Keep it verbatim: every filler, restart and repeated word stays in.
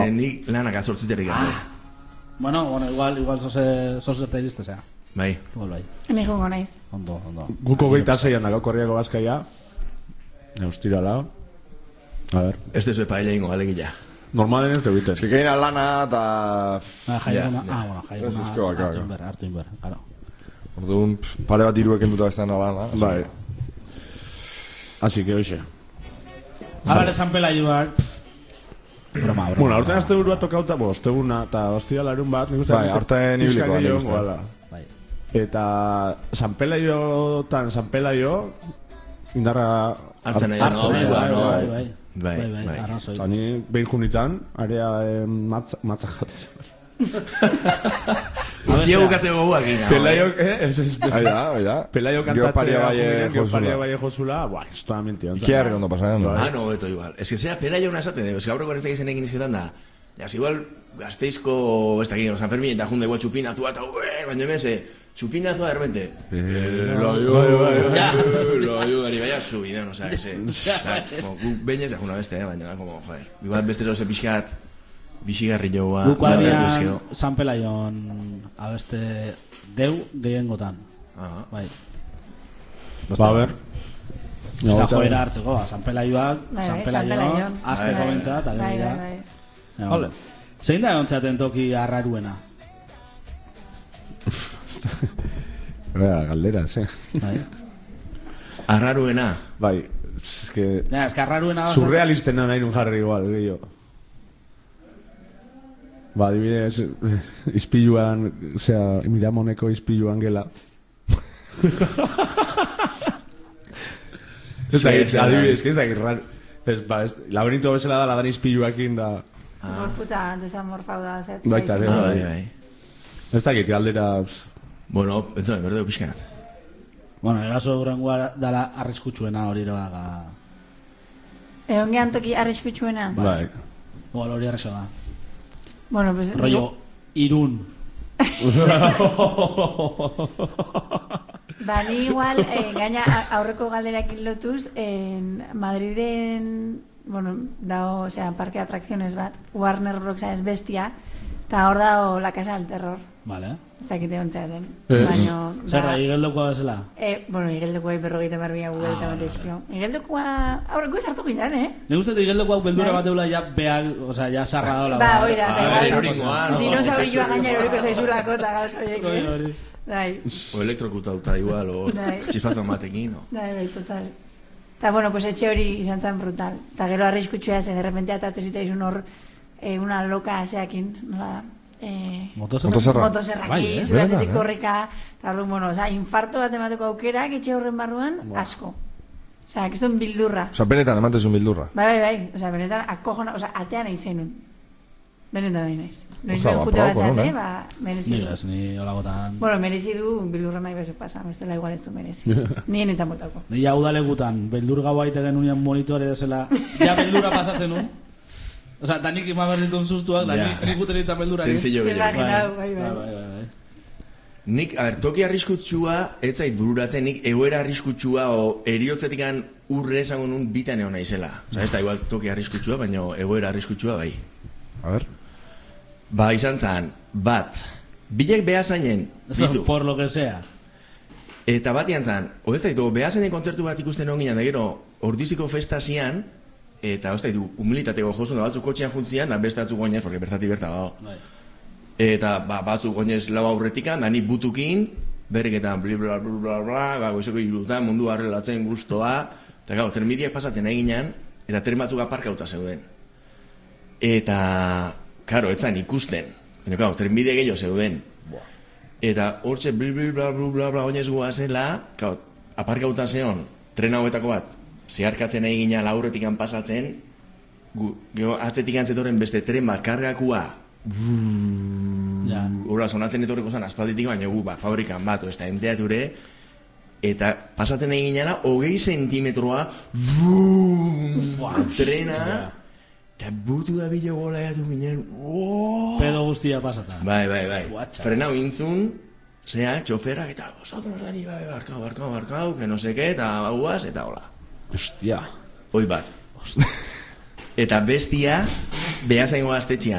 Nik lanak azortziterik gara. Bueno, bueno, igual, igual zozerte iriste, zera. Bai. Igual bai. Ni jongo naiz. Ondo, ondo. Guko geita zeian dago korriako bazkaia. Neustira lau. A ver. Ez dezu epaile ingo, alegila. Normalen ez debiten. Ez que gaina lana eta... Ah, jaiaguna, ah, bueno, jaiaguna hartu inber, hartu inber, claro. Orduan, pare bat iruek enduta ez da lana. Bai. Así que, oixe. A ver, esan pelaioak... Broma, broma. Bueno, aurten azte burua tokauta, bo, osteguna eta ostia larun bat, nik uste... Bai, aurten ibilikoa, nik uste. Bai. Eta San Pelaio tan San Pelaio indarra hartzen nahi no, bai, bai, bai, bai, bai, bai, arrazoi. Eta ni behin junitzen, area matza jatez. Diego katze goguak ina. Pelaio, eh? Aida, aida. Pelaio kantatzea, geoparia baie josula, buah, ez toda mentira. Ikiarri ondo pasatzen. Ah, no, beto igual. Ez que zera Pelaio una esaten dugu, ez que aurreko ez da izenekin izketan da. Jaz, igual, Gasteizko, ez da gino, San Fermin, eta junde gua txupinazua, eta ue, baina emese, txupinazua de repente. Lo ayu, gari baina subidon, o sea, ese. Guk bainez, juna beste, baina, como, joder. Igual beste loze pixkat, bixigarri joa. Guk abian San Pelaion abeste deu gehiengotan. Bai. Ba, a ver. Eta joera hartzeko, San Pelaioak, San Pelaion, azteko bentzat, eta bai, gero bai, Hole. Zein da ontzaten toki arraruena? Bera, galdera, ze. Bai. Arraruena? Bai, es que... Ja, es que arraruena... Surrealisten nahi nun jarri igual, gehiago. Ba, adibidez, izpiluan, osea, Miramoneko izpiluan gela. Ez da, adibidez, ez da, raro. Laberinto bezala da, ladan izpiluakin da... Gorputa desamorfau da, zet. Baita, bai, bai. Ez da, galdera... Bueno, entzone, berdeo pixkanat. Bueno, egazo horrengoa dala arriskutsuena hori eroaga... Egon gehan toki arriskutsuena? Bai. Igual hori arrezo da. Bueno, pues... Rollo, Irun. Ba, ni igual, eh, gaina aurreko galderakin lotuz, en Madriden, bueno, dao, osea, parque de atracciones bat, Warner Bros. Es bestia, eta hor dao La Casa del Terror. Vale. Ez dakite ontzaten. Eh. Baina... Zer da, igeldokoa bezala? Eh, bueno, igeldokoa berrogeita marbia gugu eta batezkio. Igeldokoa, aurreko ez hartu ginean, eh? Ne guztet igeldokoa beldura bat eula ja beal, osea, ja sarra dola. Ba, oida, eta igual. Dinosaurioa gaina eroriko zaizulako eta gauza horiek ez. Dai. O elektrokutauta igual, o txispazo matekin, no? Dai, bai, total. Eta, bueno, pues etxe hori izan zen brutal. Eta gero arriskutxua zen, de repente atatezitzaizun hor una loka zeakin, nola da? Eh, Motoserra. Motoserraki, zurazetik korrika, eta orduan, bueno, oza, infarto bat emateko aukerak etxe horren barruan, asko. Oza, que son bildurra. Oza, benetan ematezun bildurra. Bai, bai, bai, oza, benetan akojona, oza, atean aizenun. Benetan nahi naiz. Noiz Oza, ben ba, jute probako, bazate, no, ba, merezi du. Nilas, ni holagotan... Bueno, merezi du bildurra nahi bezu pasa, bestela igual ez du merezi. Nien entzan botako. Ni hau dalegutan, beldur gau aite genuen monitore desela, ja beldurra pasatzen nu. Osa, da nik ima berditun sustuak, da nik guten ditzen beldura. Tentzillo gile. Bai, bai. Nik, a ber, toki arriskutsua, ez zait bururatzen, nik egoera arriskutsua o eriotzetikan urre esango nun bitan egon naizela. Osa, ez da igual toki arriskutsua, baina egoera arriskutsua bai. A ber. Ba, izan zan, bat, bilek behazainen, bitu. Por lo que sea. Eta batian zan, o ez da ditu, behazainen kontzertu bat ikusten hon ginen, da gero, ordiziko festa zian, eta ez da ditu, humilitateko jozun da batzuk kotxean juntzian, da beste batzuk goinez, porque bertati berta dago. Eta ba, batzuk goinez lau aurretikan, da ni butukin, berriketan bla bla bla bla bla, ba, goizeko irutan, mundu arrelatzen guztoa, eta gau, termidiak pasatzen eginan, eta tren batzuk aparkauta zeuden. Eta, karo, etzan ikusten, baina, gau, trenbide gehiago zeuden. Eta hortxe bla bla bla bla bla bla goinez guazela, gau, aparkauta zeon, tren hauetako bat, zeharkatzen egina laurretikan pasatzen, gu, geho, atzetikan zetoren beste tren bat kargakua, hola, sonatzen etorreko zan aspalditik, baina gu, ba, fabrikan bat, ez da enteature, eta pasatzen eginana, hogei sentimetroa, trena, eta butu da bilo gola jatu ginen, pedo guztia pasata. Bai, bai, bai, frenau intzun, zea, txoferrak, eta vosotros dani, bai, barkau, barkau, barkau, que no seke, eta bauaz, eta hola. Hostia. Hoi bat. Eta bestia, behazaingo gaztetxean.